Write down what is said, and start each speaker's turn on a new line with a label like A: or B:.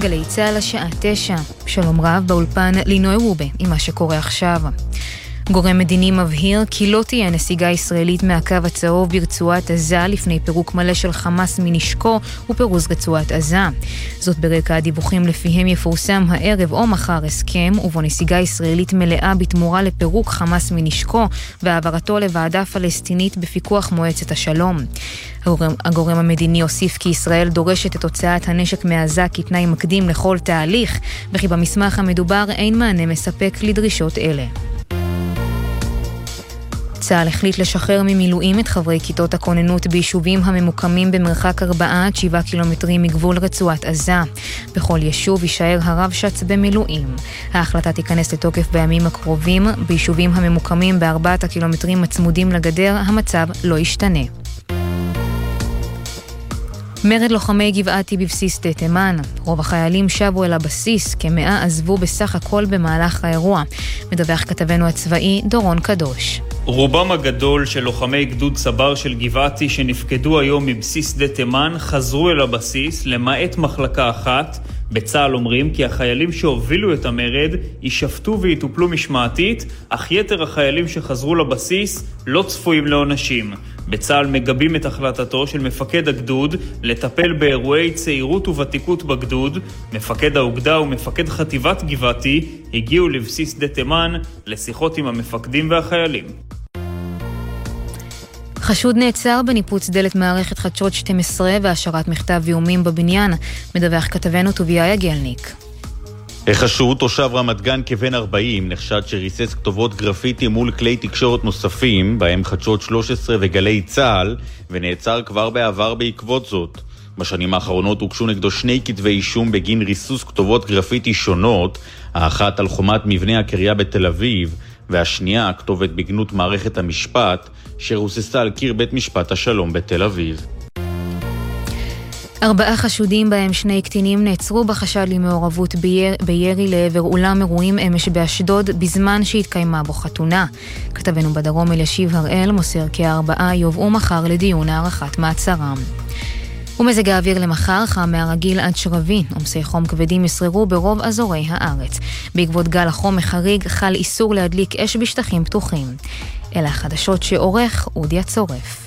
A: גלי צהל השעה 9. שלום רב, באולפן לינוי רובה עם מה שקורה עכשיו. גורם מדיני מבהיר כי לא תהיה נסיגה ישראלית מהקו הצהוב ברצועת עזה לפני פירוק מלא של חמאס מנשקו ופירוז רצועת עזה. זאת ברקע הדיווחים לפיהם יפורסם הערב או מחר הסכם ובו נסיגה ישראלית מלאה בתמורה לפירוק חמאס מנשקו והעברתו לוועדה פלסטינית בפיקוח מועצת השלום. הגורם המדיני הוסיף כי ישראל דורשת את הוצאת הנשק מעזה כתנאי מקדים לכל תהליך, וכי במסמך המדובר אין מענה מספק לדרישות אלה. צה"ל החליט לשחרר ממילואים את חברי כיתות הכוננות ביישובים הממוקמים במרחק 4-7 קילומטרים מגבול רצועת עזה. בכל יישוב יישאר הרב שץ במילואים. ההחלטה תיכנס לתוקף בימים הקרובים. ביישובים הממוקמים ב4 קילומטרים הצמודים לגדר המצב לא ישתנה. מרד לוחמי גבעתי בבסיס שדה תימן. רוב החיילים שבו אל הבסיס, כ100 עזבו בסך הכל במהלך האירוע. מדווח כתבנו הצבאי דורון קדוש.
B: רובם הגדול של לוחמי גדוד סבר של גבעתי שנפקדו היום מבסיס שדה תימן חזרו אל הבסיס למעט מחלקה אחת. בצה"ל אומרים כי החיילים שהובילו את המרד יישפטו ויטופלו משמעתית, אך יתר החיילים שחזרו לבסיס לא צפויים לעונשים. בצה"ל מגבים את החלטתו של מפקד הגדוד לטפל באירועי צעירות וותיקות בגדוד. מפקד האוגדה ומפקד חטיבת גבעתי הגיעו לבסיס שדה תימן לשיחות עם המפקדים והחיילים.
A: חשוד נעצר בניפוץ דלת מערכת חדשות 12 והשארת מכתב איומים בבניין. מדווח כתבנו טוביה יגלניק.
C: החשוד, תושב רמת גן כבן 40, נחשד שריסס כתובות גרפיטי מול כלי תקשורת נוספים, בהם חדשות 13 וגלי צה"ל, ונעצר כבר בעבר בעקבות זאת. בשנים האחרונות הוגשו נגדו 2 כתבי אישום בגין ריסוס כתובות גרפיטי שונות, האחת על חומת מבנה הקריה בתל אביב, והשנייה כתובת בגנות מערכת המשפט, שרוססה על קיר בית משפט השלום בתל אביב.
A: 4 חשודים בהם 2 קטינים נעצרו בחשד למעורבות בירי לעבר אולם אירועים אמש באשדוד בזמן שהתקיימה בו חתונה. כתבנו בדרום אלישיב הראל מוסר כי 4 יובאו מחר לדיון הערכת מעצרם. ומזג האוויר למחר חם מהרגיל עד שרבי, עומסי חום כבדים ישררו ברוב אזורי הארץ. בעקבות גל החום החריג חל איסור להדליק אש בשטחים פתוחים. אלה החדשות שעורך אודיה צורף.